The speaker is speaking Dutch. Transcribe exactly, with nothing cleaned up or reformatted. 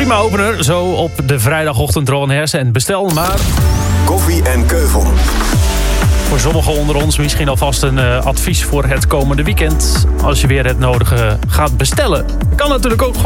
Prima opener, zo op de vrijdagochtend Ron Hersen en bestel maar. Koffie en Keuvel. Voor sommigen onder ons misschien alvast een uh, advies voor het komende weekend. Als je weer het nodige gaat bestellen. Kan natuurlijk ook